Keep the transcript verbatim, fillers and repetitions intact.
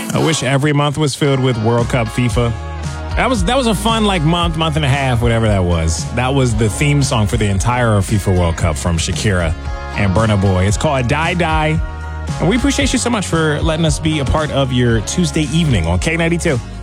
I wish every month was filled with World Cup FIFA. That was that was a fun like month, month and a half, whatever that was. That was the theme song for the entire FIFA World Cup from Shakira and Burna Boy. It's called Die Die. And we appreciate you so much for letting us be a part of your Tuesday evening on K ninety-two.